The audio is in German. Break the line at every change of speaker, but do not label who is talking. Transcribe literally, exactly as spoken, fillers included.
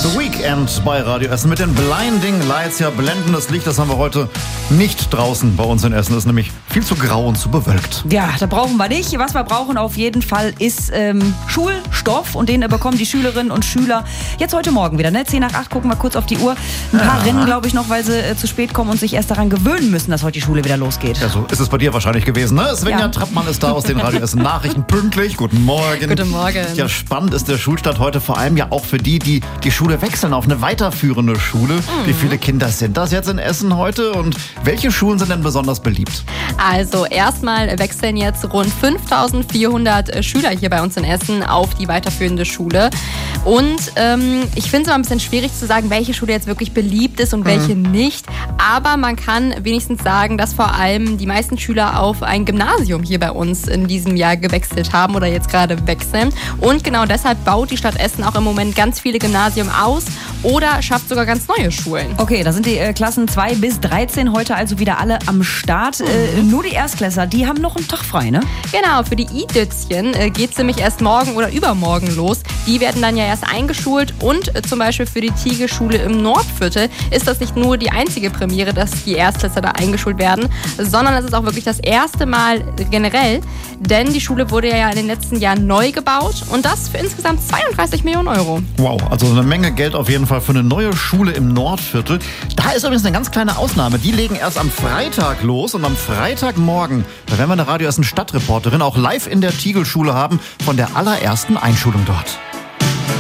The Weekend bei Radio Essen mit den Blinding Lights. Ja, blendendes Licht, das haben wir heute nicht draußen bei uns in Essen. Das ist nämlich viel zu grau und zu bewölkt.
Ja, da brauchen wir nicht. Was wir brauchen auf jeden Fall ist ähm, Schulstoff. Und den bekommen die Schülerinnen und Schüler jetzt heute Morgen wieder. Ne? zehn nach acht, gucken wir kurz auf die Uhr. Ein paar
Ja.
rennen, glaube ich, noch, weil sie äh, zu spät kommen und sich erst daran gewöhnen müssen, dass heute die Schule wieder losgeht.
Ja, so ist es bei dir wahrscheinlich gewesen, ne? Svenja
Ja.
Trappmann ist da aus den Radio Essen Nachrichten pünktlich. Guten Morgen.
Guten Morgen.
Ja, spannend ist der Schulstart heute vor allem ja auch für die, die die Schule wechseln auf eine weiterführende Schule. Mhm. Wie viele Kinder sind das jetzt in Essen heute und welche Schulen sind denn besonders beliebt?
Also erstmal wechseln jetzt rund fünftausendvierhundert Schüler hier bei uns in Essen auf die weiterführende Schule. Und ähm, ich finde es immer ein bisschen schwierig zu sagen, welche Schule jetzt wirklich beliebt ist und welche mhm. nicht. Aber man kann wenigstens sagen, dass vor allem die meisten Schüler auf ein Gymnasium hier bei uns in diesem Jahr gewechselt haben oder jetzt gerade wechseln. Und genau deshalb baut die Stadt Essen auch im Moment ganz viele Gymnasien aus oder schafft sogar ganz neue Schulen.
Okay, da sind die äh, Klassen zwei bis dreizehn heute also wieder alle am Start. Äh, nur die Erstklässler, die haben noch einen Tag frei, ne?
Genau, für die I-Dützchen äh, geht es nämlich erst morgen oder übermorgen los. Die werden dann ja erst eingeschult und äh, zum Beispiel für die Tiege-Schule im Nordviertel ist das nicht nur die einzige Premiere, dass die Erstklässler da eingeschult werden, sondern es ist auch wirklich das erste Mal generell, denn die Schule wurde ja in den letzten Jahren neu gebaut und das für insgesamt zweiunddreißig Millionen Euro.
Wow, also eine Menge Geld auf jeden Fall für eine neue Schule im Nordviertel. Da ist übrigens eine ganz kleine Ausnahme. Die legen erst am Freitag los und am Freitagmorgen, da werden wir eine Radio Essen Stadtreporterin auch live in der Tigelschule haben von der allerersten Einschulung dort.